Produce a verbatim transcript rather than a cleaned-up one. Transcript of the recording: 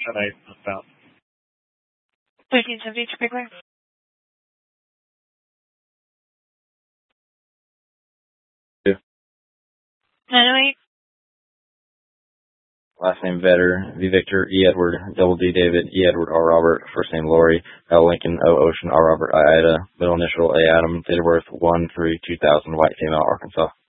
ten eight, southbound. thirteen seventy, Big Way. nine oh eight. Last name Vetter, V Victor, E Edward, double D David, E Edward, R Robert, first name Lori, L Lincoln, O Ocean, R Robert, I Ida, middle initial A Adam, date of birth one three two thousand, white female, Arkansas.